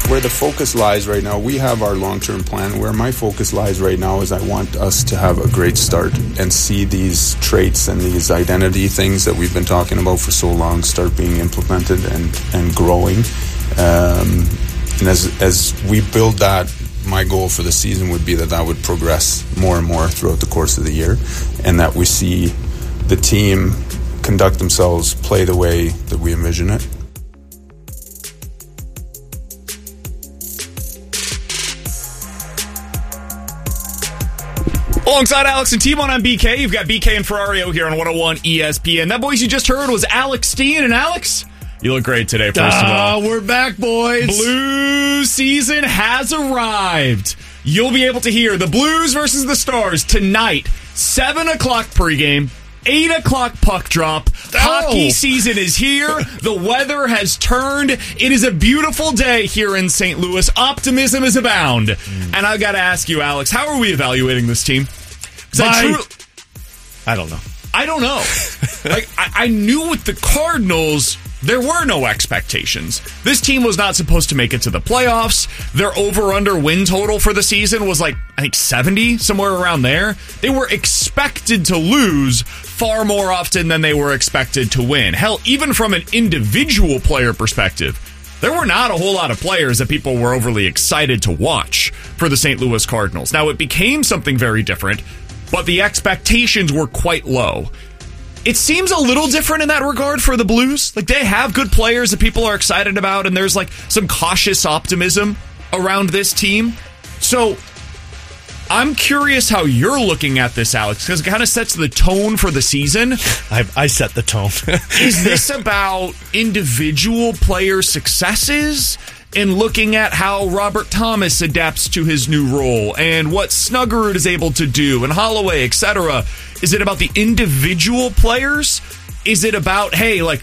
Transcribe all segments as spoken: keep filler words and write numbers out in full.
where the focus lies right now, we have our long-term plan. Where my focus lies right now is I want us to have a great start and see these traits and these identity things that we've been talking about for so long start being implemented and, and growing. Um, and as as we build that, my goal for the season would be that that would progress more and more throughout the course of the year, and that we see the team conduct themselves, play the way that we envision it. Alongside Alex and T-Bone on B K, you've got B K and Ferrario here on one oh one E S P N. That voice you just heard was Alex Steen. And Alex, you look great today, first uh, of all. We're back, boys. Blues season has arrived. You'll be able to hear the Blues versus the Stars tonight, seven o'clock pregame, eight o'clock puck drop. Oh. Hockey season is here. The weather has turned. It is a beautiful day here in Saint Louis. Optimism is abound. Mm. And I've got to ask you, Alex, how are we evaluating this team? My, I, truly, I don't know. I don't know. like I, I knew with the Cardinals, there were no expectations. This team was not supposed to make it to the playoffs. Their over-under win total for the season was like, I think, seventy, somewhere around there. They were expected to lose far more often than they were expected to win. Hell, even from an individual player perspective, there were not a whole lot of players that people were overly excited to watch for the Saint Louis Cardinals. Now, it became something very different, but the expectations were quite low. It seems a little different in that regard for the Blues. Like, they have good players that people are excited about, and there's like some cautious optimism around this team. So I'm curious how you're looking at this, Alex, because it kind of sets the tone for the season. I, I set the tone. Is this about individual player successes and looking at how Robert Thomas adapts to his new role and what Snuggerud is able to do and Holloway, et cetera? Is it about the individual players? Is it about, hey, like,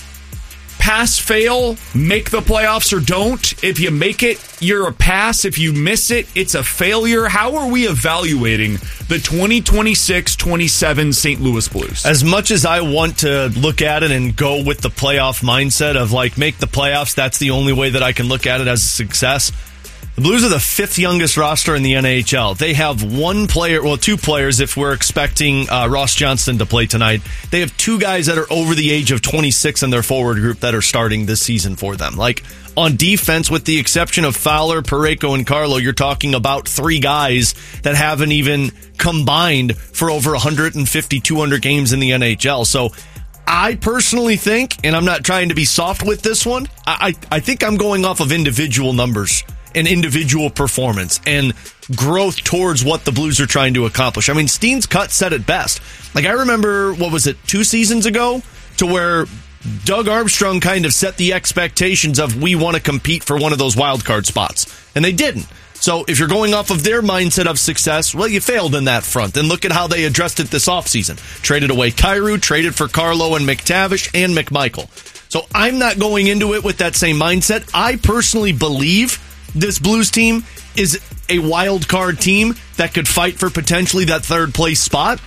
pass, fail, make the playoffs or don't? If you make it, you're a pass. If you miss it, it's a failure. How are we evaluating the twenty twenty-six twenty-seven Saint Louis Blues? As much as I want to look at it and go with the playoff mindset of, like, make the playoffs, that's the only way that I can look at it as a success. The Blues are the fifth youngest roster in the N H L. They have one player, well, two players if we're expecting uh, Ross Johnston to play tonight. They have two guys that are over the age of twenty-six in their forward group that are starting this season for them. Like, on defense, with the exception of Fowler, Parayko, and Carlo, you're talking about three guys that haven't even combined for over one fifty, two hundred games in the N H L. So I personally think, and I'm not trying to be soft with this one, I, I think I'm going off of individual numbers and individual performance and growth towards what the Blues are trying to accomplish. I mean, Steen's cut said it best. Like, I remember, what was it, two seasons ago, to where Doug Armstrong kind of set the expectations of, we want to compete for one of those wild card spots. And they didn't. So if you're going off of their mindset of success, well, you failed in that front. And look at how they addressed it this offseason. Traded away Kyrou, traded for Carlo and McTavish and McMichael. So I'm not going into it with that same mindset. I personally believe this Blues team is a wild card team that could fight for potentially that third place spot.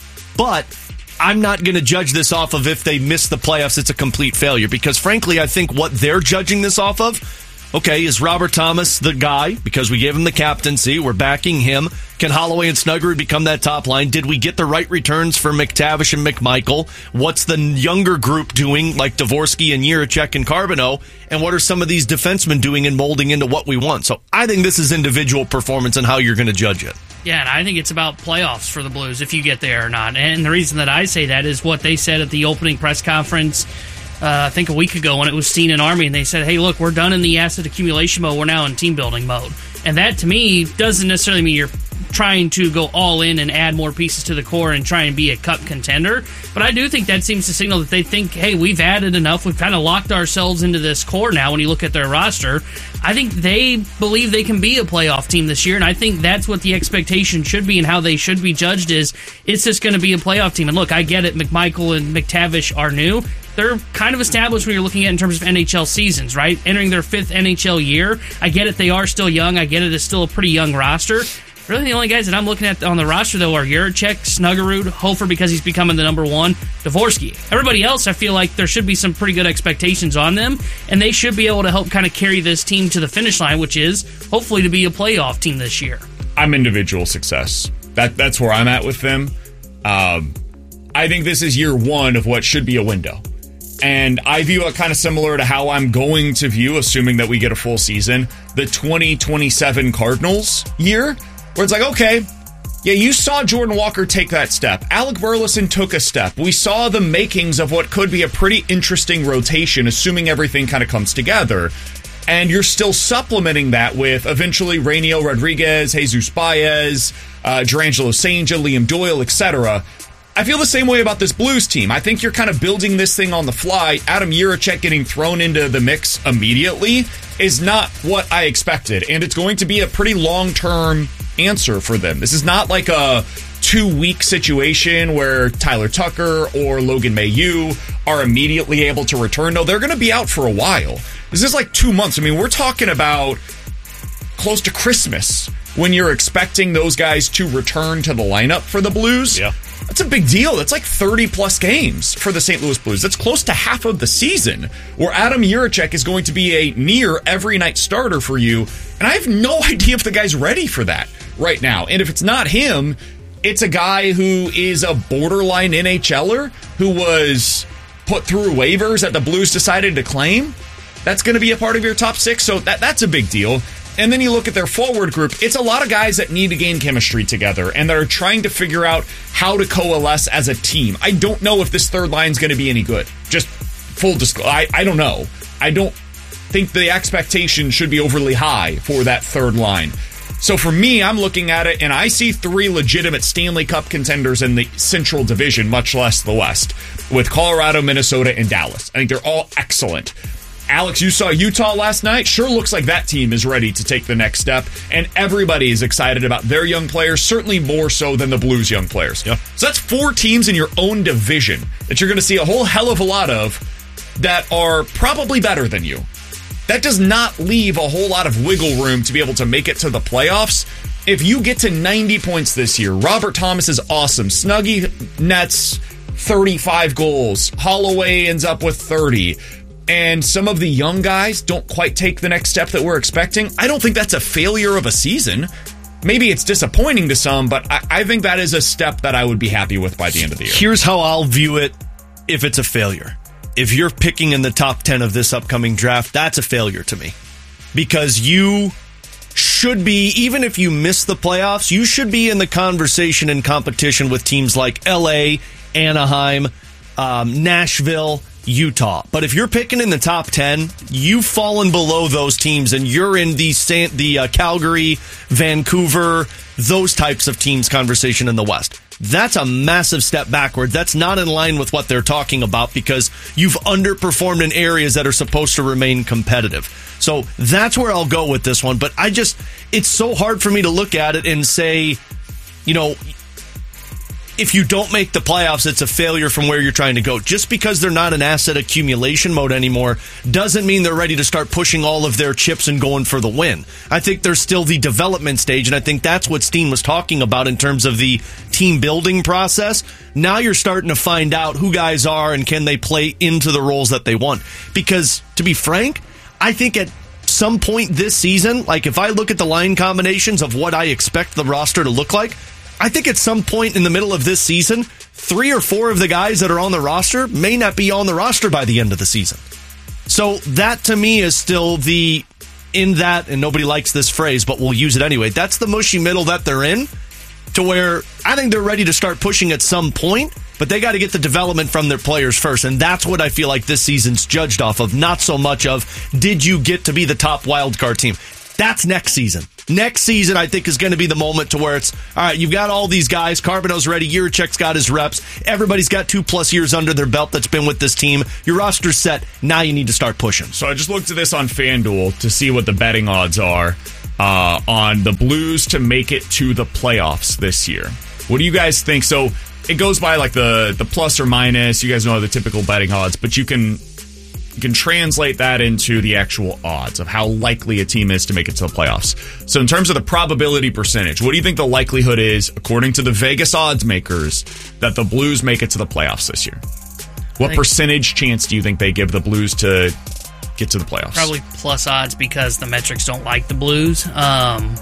But I'm not going to judge this off of if they miss the playoffs, it's a complete failure. Because frankly, I think what they're judging this off of, okay, is Robert Thomas the guy? Because we gave him the captaincy. We're backing him. Can Holloway and Snuggerud become that top line? Did we get the right returns for McTavish and McMichael? What's the younger group doing, like Dvorsky and Jiricek and Carbonneau? And what are some of these defensemen doing and molding into what we want? So I think this is individual performance and how you're going to judge it. Yeah, and I think it's about playoffs for the Blues, if you get there or not. And the reason that I say that is what they said at the opening press conference, uh, I think a week ago when it was Steen and Army, and they said, hey, look, we're done in the asset accumulation mode. We're now in team-building mode. And that, to me, doesn't necessarily mean you're trying to go all in and add more pieces to the core and try and be a cup contender. But I do think that seems to signal that they think, hey, we've added enough. We've kind of locked ourselves into this core now when you look at their roster. I think they believe they can be a playoff team this year, and I think that's what the expectation should be and how they should be judged is it's just going to be a playoff team. And look, I get it, McMichael and McTavish are new. They're kind of established when you're looking at in terms of N H L seasons, right? Entering their fifth N H L year. I get it, they are still young. I get it, it's still a pretty young roster. Really, the only guys that I'm looking at on the roster, though, are Juracek, Snuggerud, Hofer because he's becoming the number one, Dvorsky. Everybody else, I feel like there should be some pretty good expectations on them, and they should be able to help kind of carry this team to the finish line, which is hopefully to be a playoff team this year. I'm individual success. That That's where I'm at with them. Um, I think this is year one of what should be a window. And I view it kind of similar to how I'm going to view, assuming that we get a full season, the twenty twenty-seven Cardinals year, where it's like, okay, yeah, you saw Jordan Walker take that step. Alec Burleson took a step. We saw the makings of what could be a pretty interesting rotation, assuming everything kind of comes together. And you're still supplementing that with eventually Rainiel Rodriguez, Jesus Baez, uh, Jerangelo Sainja, Liam Doyle, et cetera. I feel the same way about this Blues team. I think you're kind of building this thing on the fly. Adam Juracek getting thrown into the mix immediately is not what I expected, and it's going to be a pretty long-term answer for them. This is not like a two-week situation where Tyler Tucker or Logan Mailloux are immediately able to return. No, they're going to be out for a while. This is like two months. I mean, we're talking about close to Christmas when you're expecting those guys to return to the lineup for the Blues. Yeah. That's a big deal. That's like thirty-plus games for the Saint Louis Blues. That's close to half of the season where Adam Juracek is going to be a near every-night starter for you. And I have no idea if the guy's ready for that right now. And if it's not him, it's a guy who is a borderline N H L er who was put through waivers that the Blues decided to claim. That's going to be a part of your top six, so that that's a big deal. And then you look at their forward group, it's a lot of guys that need to gain chemistry together and that are trying to figure out how to coalesce as a team. I don't know if this third line is going to be any good. Just full disclosure, I, I don't know. I don't think the expectation should be overly high for that third line. So for me, I'm looking at it, and I see three legitimate Stanley Cup contenders in the Central Division, much less the West, with Colorado, Minnesota, and Dallas. I think they're all excellent. Alex, you saw Utah last night. Sure looks like that team is ready to take the next step, and everybody is excited about their young players, certainly more so than the Blues' young players. Yeah. So that's four teams in your own division that you're going to see a whole hell of a lot of that are probably better than you. That does not leave a whole lot of wiggle room to be able to make it to the playoffs. If you get to ninety points this year, Robert Thomas is awesome. Snuggie nets thirty-five goals. Holloway ends up with thirty. And some of the young guys don't quite take the next step that we're expecting. I don't think that's a failure of a season. Maybe it's disappointing to some, but I, I think that is a step that I would be happy with by the end of the year. Here's how I'll view it if it's a failure. If you're picking in the top ten of this upcoming draft, that's a failure to me. Because you should be, even if you miss the playoffs, you should be in the conversation and competition with teams like L A, Anaheim, um, Nashville, Utah. But if you're picking in the top ten, you've fallen below those teams, and you're in the the uh, Calgary, Vancouver, those types of teams conversation in the West. That's a massive step backward. That's not in line with what they're talking about because you've underperformed in areas that are supposed to remain competitive. So that's where I'll go with this one. But I just, it's so hard for me to look at it and say, you know, if you don't make the playoffs, it's a failure from where you're trying to go. Just because they're not in asset accumulation mode anymore doesn't mean they're ready to start pushing all of their chips and going for the win. I think there's still the development stage, and I think that's what Steen was talking about in terms of the team building process. Now you're starting to find out who guys are and can they play into the roles that they want. Because, to be frank, I think at some point this season, like if I look at the line combinations of what I expect the roster to look like, I think at some point in the middle of this season, three or four of the guys that are on the roster may not be on the roster by the end of the season. So that to me is still the, in that, and nobody likes this phrase, but we'll use it anyway, that's the mushy middle that they're in, to where I think they're ready to start pushing at some point, but they got to get the development from their players first, and that's what I feel like this season's judged off of, not so much of, did you get to be the top wildcard team? That's next season. Next season, I think, is going to be the moment to where it's, all right, you've got all these guys. Carbonell's ready. Juracek's got his reps. Everybody's got two-plus years under their belt that's been with this team. Your roster's set. Now you need to start pushing. So I just looked at this on FanDuel to see what the betting odds are uh, on the Blues to make it to the playoffs this year. What do you guys think? So it goes by like the, the plus or minus. You guys know the typical betting odds, but you can you can translate that into the actual odds of how likely a team is to make it to the playoffs. So in terms of the probability percentage, what do you think the likelihood is, according to the Vegas odds makers, that the Blues make it to the playoffs this year? What think, percentage chance do you think they give the Blues to get to the playoffs? Probably plus odds because the metrics don't like the Blues. Um,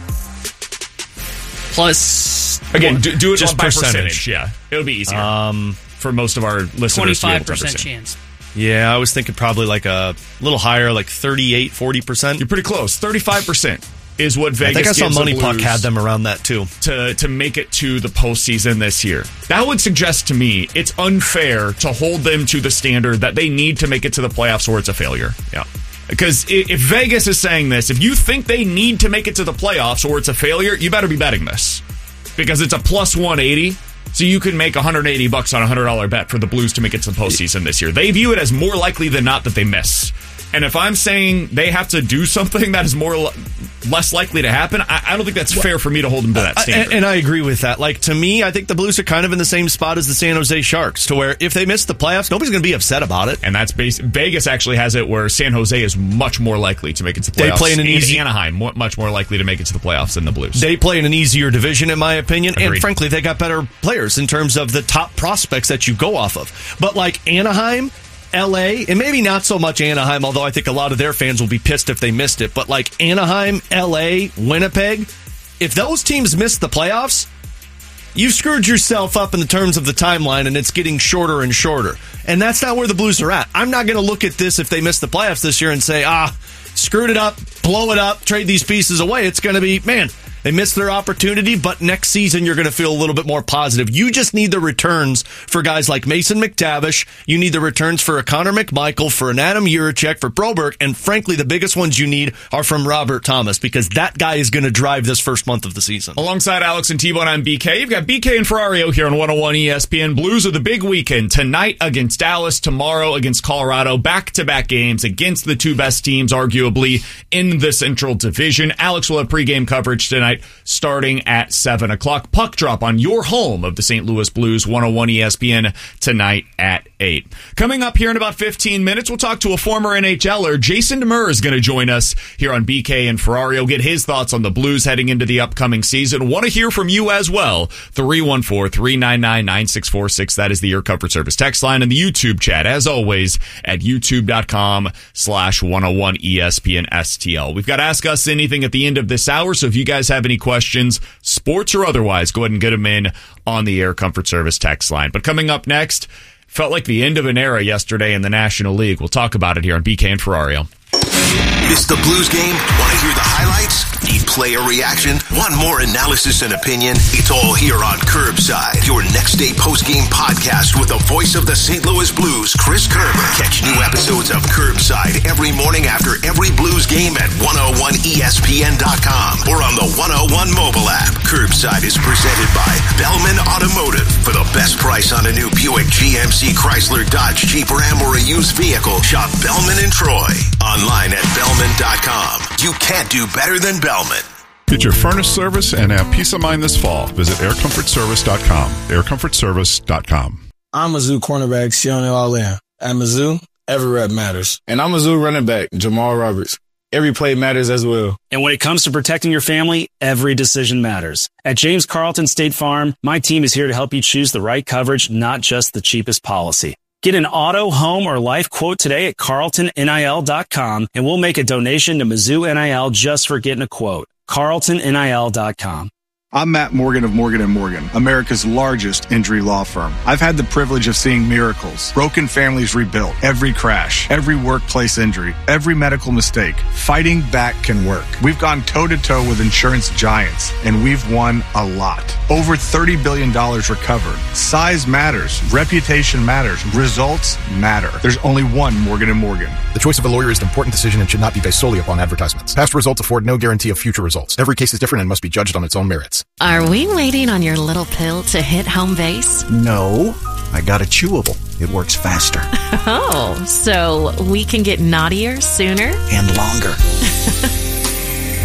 plus... Again, do, do it just by percentage. percentage. Yeah, it'll be easier Um, for most of our listeners. twenty-five to be able to percent understand. chance. yeah, I was thinking probably like a little higher, like thirty-eight, forty percent. You're pretty close. thirty-five percent is what Vegas I think I saw gives the Money Puck Blues had them around that too. to to make it to the postseason this year. That would suggest to me it's unfair to hold them to the standard that they need to make it to the playoffs or it's a failure. Yeah. Because if Vegas is saying this, if you think they need to make it to the playoffs or it's a failure, you better be betting this. Because it's a plus one eighty, so you can make one hundred eighty bucks on a one hundred dollars bet for the Blues to make it to the postseason this year. They view it as more likely than not that they miss. And if I'm saying they have to do something that is more less likely to happen, I, I don't think that's fair for me to hold them to that standard. And, and I agree with that. Like, to me, I think the Blues are kind of in the same spot as the San Jose Sharks, to where if they miss the playoffs, nobody's going to be upset about it. And that's base, Vegas actually has it where San Jose is much more likely to make it to the They playoffs. play in an and easy- Anaheim mo- much more likely to make it to the playoffs than the Blues. They play in an easier division, in my opinion, Agreed. and frankly, they got better players in terms of the top prospects that you go off of. But like Anaheim, L A, and maybe not so much Anaheim, although I think a lot of their fans will be pissed if they missed it, but like Anaheim, L A, Winnipeg, if those teams miss the playoffs, you've screwed yourself up in the terms of the timeline, and it's getting shorter and shorter. And that's not where the Blues are at. I'm not going to look at this if they miss the playoffs this year and say, ah, screwed it up, blow it up, trade these pieces away. It's going to be, man, they missed their opportunity, but next season you're going to feel a little bit more positive. You just need the returns for guys like Mason McTavish. You need the returns for a Connor McMichael, for an Adam Urachek, for Broberg, and frankly, the biggest ones you need are from Robert Thomas, because that guy is going to drive this first month of the season. Alongside Alex and T-Bone, I'm B K. You've got B K and Ferrario here on one oh one E S P N. Blues are the big weekend. Tonight against Dallas, tomorrow against Colorado. Back-to-back games against the two best teams, arguably, in the Central Division. Alex will have pregame coverage tonight starting at seven o'clock. Puck drop on your home of the Saint Louis Blues, one oh one E S P N, tonight at eight. Coming up here in about fifteen minutes, we'll talk to a former NHLer. Jason Demers is going to join us here on B K and Ferrario, get his thoughts on the Blues heading into the upcoming season. Want to hear from you as well. three one four, three nine nine, nine six four six. That is the Air Comfort Service text line, and the YouTube chat, as always, at youtube.com slash 101 ESPN STL. We've got Ask Us Anything at the end of this hour, so if you guys have any questions, sports or otherwise, go ahead and get them in on the Air Comfort Service text line. But coming up next, felt like the end of an era yesterday in the National League. We'll talk about it here on B K and Ferrario. Missed the Blues game? Want to hear the highlights? Need player reaction? Want more analysis and opinion? It's all here on Curbside, your next day post-game podcast with the voice of the Saint Louis Blues, Chris Kerber. Catch new episodes of Curbside every morning after every Blues game at one oh one E S P N dot com or on the one oh one mobile app. Curbside is presented by Bellman Automotive. For the best price on a new Buick, G M C, Chrysler, Dodge, Jeep, Ram, or a used vehicle, shop Bellman and Troy. Online at Bellman dot com. You can't do better than Bellman. Get your furnace service and have peace of mind this fall. Visit air comfort service dot com. air comfort service dot com. I'm Mizzou cornerback Sione Aulin. At Mizzou, every rep matters. And I'm Mizzou running back Jamal Roberts. Every play matters as well. And when it comes to protecting your family, every decision matters. At James Carlton State Farm, my team is here to help you choose the right coverage, not just the cheapest policy. Get an auto, home, or life quote today at carlton nil dot com, and we'll make a donation to Mizzou N I L just for getting a quote. carlton nil dot com. I'm Matt Morgan of Morgan and Morgan, America's largest injury law firm. I've had the privilege of seeing miracles, broken families rebuilt, every crash, every workplace injury, every medical mistake. Fighting back can work. We've gone toe-to-toe with insurance giants, and we've won a lot. Over thirty billion dollars recovered. Size matters. Reputation matters. Results matter. There's only one Morgan and Morgan. The choice of a lawyer is an important decision and should not be based solely upon advertisements. Past results afford no guarantee of future results. Every case is different and must be judged on its own merits. Are we waiting on your little pill to hit home base? No, I got a chewable. It works faster. Oh, so we can get naughtier sooner? And longer.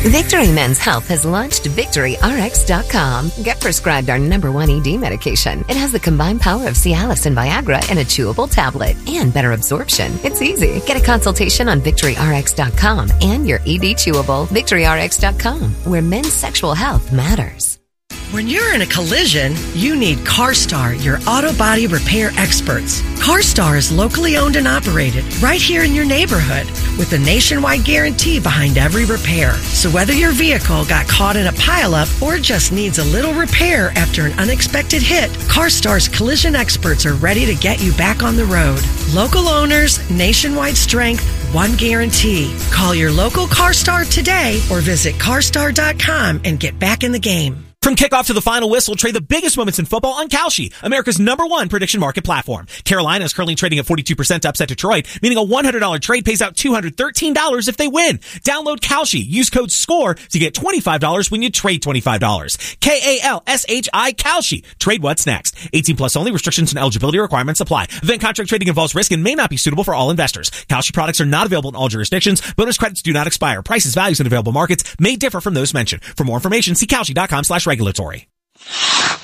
Victory Men's Health has launched Victory R X dot com. Get prescribed our number one E D medication. It has the combined power of Cialis and Viagra in a chewable tablet and better absorption. It's easy. Get a consultation on Victory R X dot com and your E D chewable. Victory R X dot com, where men's sexual health matters. When you're in a collision, you need CarStar, your auto body repair experts. CarStar is locally owned and operated right here in your neighborhood with a nationwide guarantee behind every repair. So whether your vehicle got caught in a pileup or just needs a little repair after an unexpected hit, CarStar's collision experts are ready to get you back on the road. Local owners, nationwide strength, one guarantee. Call your local CarStar today or visit carstar dot com and get back in the game. From kickoff to the final whistle, trade the biggest moments in football on Kalshi, America's number one prediction market platform. Carolina is currently trading at forty-two percent to upset Detroit, meaning a one hundred dollars trade pays out two hundred thirteen dollars if they win. Download Kalshi. Use code SCORE to get twenty-five dollars when you trade twenty-five dollars. K A L S H I Kalshi. Trade what's next. eighteen plus only. Restrictions and eligibility requirements apply. Event contract trading involves risk and may not be suitable for all investors. Kalshi products are not available in all jurisdictions. Bonus credits do not expire. Prices, values, and available markets may differ from those mentioned. For more information, see Kalshi dot com slash regulatory.